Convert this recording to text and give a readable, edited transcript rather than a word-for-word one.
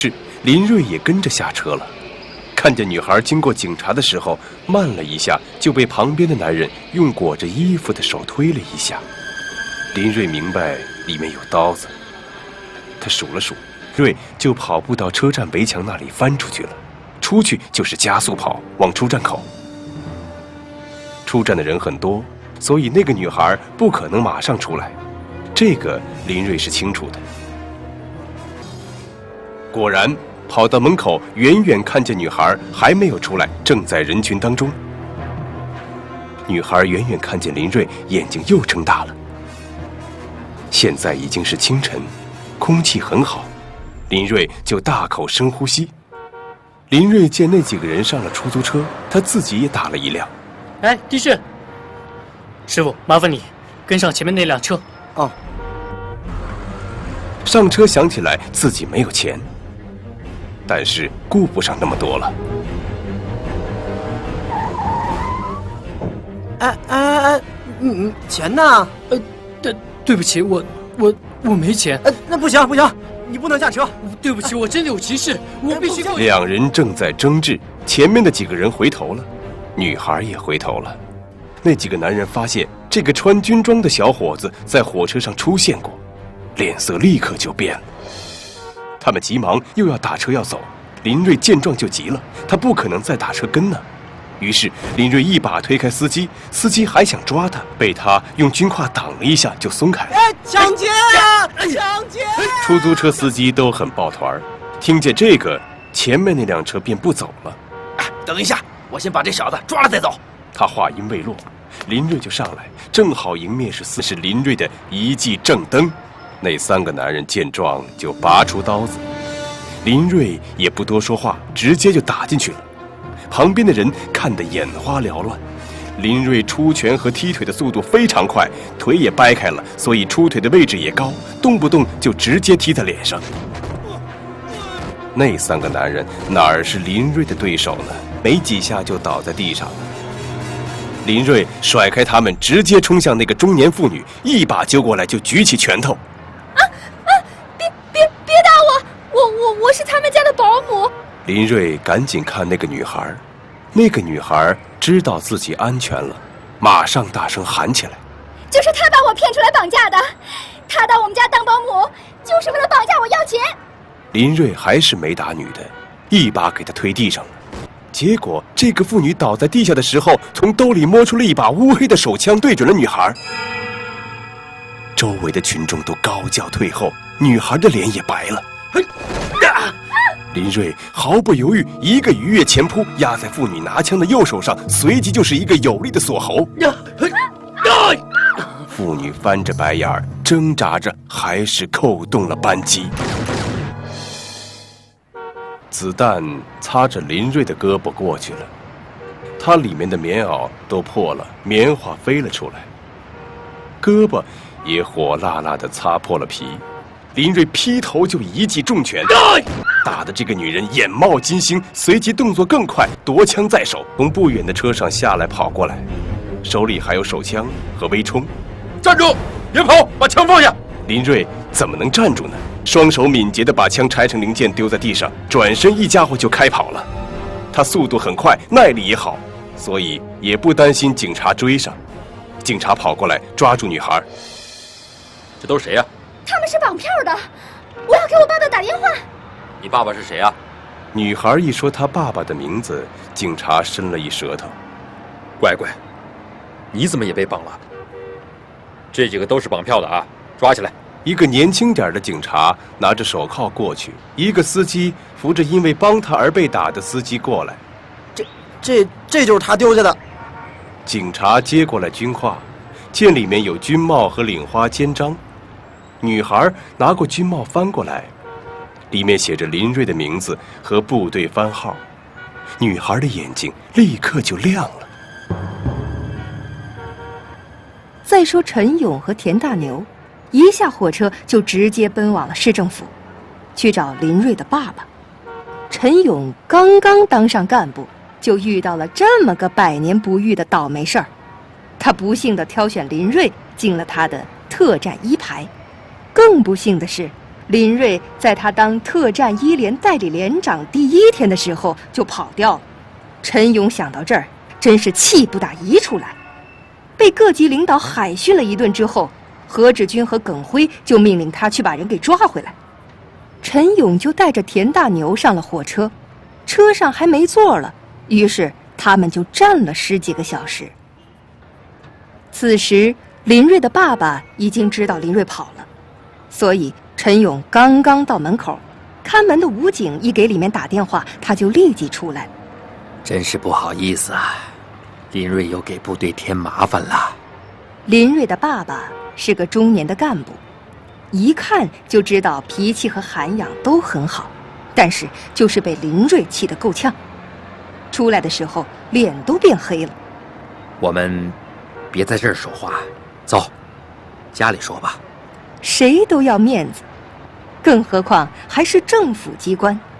林瑞也跟着下车了。看见女孩经过警察的时候慢了一下，就被旁边的男人用裹着衣服的手推了一下。林瑞明白里面有刀子，他数了数，瑞就跑步到车站围墙那里翻出去了。出去就是加速跑往出站口。出站的人很多，所以那个女孩不可能马上出来，这个林瑞是清楚的。果然跑到门口，远远看见女孩还没有出来，正在人群当中。女孩远远看见林瑞，眼睛又睁大了。现在已经是清晨，空气很好，林瑞就大口深呼吸。林瑞见那几个人上了出租车，他自己也打了一辆。 哎，的士，师傅，麻烦你跟上前面那辆车。 哦。 上车想起来自己没有钱，但是顾不上那么多了。 钱呢？ 对不起，我没钱。 那不行不行，你不能下车。 对不起，我真的有急事，我必须。 两人正在争执，前面的几个人回头了，女孩也回头了。那几个男人发现这个穿军装的小伙子在火车上出现过，脸色立刻就变了。他们急忙又要打车要走，林瑞见状就急了，他不可能再打车跟呢。于是林瑞一把推开司机，司机还想抓他，被他用军挎挡了一下就松开了。 抢劫啊！抢劫！ 出租车司机都很抱团，听见这个，前面那辆车便不走了。 等一下，我先把这小子抓了再走。 他话音未落，林瑞就上来，正好迎面是林瑞的一记正蹬。那三个男人见状就拔出刀子，林瑞也不多说话，直接就打进去了。旁边的人看得眼花缭乱。林瑞出拳和踢腿的速度非常快，腿也掰开了，所以出腿的位置也高，动不动就直接踢在脸上。那三个男人哪儿是林瑞的对手呢？没几下就倒在地上了。林瑞甩开他们，直接冲向那个中年妇女，一把揪过来就举起拳头。 别打我！我是他们家的保姆。 林瑞赶紧看那个女孩，那个女孩知道自己安全了，马上大声喊起来：“ 就是他把我骗出来绑架的，他到我们家当保姆，就是为了绑架我要钱。” 林瑞还是没打女的，一把给她推地上了。结果这个妇女倒在地下的时候，从兜里摸出了一把乌黑的手枪，对准了女孩。周围的群众都高叫退后，女孩的脸也白了。林瑞毫不犹豫，一个鱼跃前扑，压在妇女拿枪的右手上，随即就是一个有力的锁喉。妇女翻着白眼儿，挣扎着，还是扣动了扳机。子弹擦着林瑞的胳膊过去了，他里面的棉袄都破了，棉花飞了出来，胳膊也火辣辣的擦破了皮。林瑞劈头就一记重拳，打的这个女人眼冒金星，随即动作更快，夺枪在手，从不远的车上下来跑过来，手里还有手枪和微冲。 站住！别跑，把枪放下！ 林瑞怎么能站住呢？双手敏捷地把枪拆成零件丢在地上，转身一家伙就开跑了。他速度很快，耐力也好，所以也不担心警察追上。警察跑过来抓住女孩。 这都是谁呀？ 他们是绑票的，我要给我爸爸打电话。 你爸爸是谁呀？ 女孩一说她爸爸的名字，警察伸了一舌头。 乖乖，你怎么也被绑了？这几个都是绑票的啊，抓起来！ 一个年轻点的警察拿着手铐过去，一个司机扶着因为帮他而被打的司机过来。 这就是他丢下的。 警察接过来军挎，见里面有军帽和领花肩章。女孩拿过军帽翻过来，里面写着林瑞的名字和部队番号。女孩的眼睛立刻就亮了。 再说陈勇和田大牛一下火车就直接奔往了市政府，去找林瑞的爸爸。陈勇刚刚当上干部，就遇到了这么个百年不遇的倒霉事儿。他不幸地挑选林瑞进了他的特战一排。更不幸的是， 林瑞在他当特战1连代理连长第1天的时候就跑掉了。陈勇想到这儿，真是气不打一处来。被各级领导海训了一顿之后，何志军和耿辉就命令他去把人给抓回来。陈勇就带着田大牛上了火车，车上还没座了，于是他们就站了10几个小时。此时林瑞的爸爸已经知道林瑞跑了，所以陈勇刚刚到门口，看门的武警一给里面打电话，他就立即出来。 真是不好意思啊，林瑞又给部队添麻烦了。 林瑞的爸爸是个中年的干部，一看就知道脾气和涵养都很好，但是就是被林瑞气得够呛。出来的时候脸都变黑了。 我们别在这儿说话，走，家里说吧。 谁都要面子，更何况还是政府机关，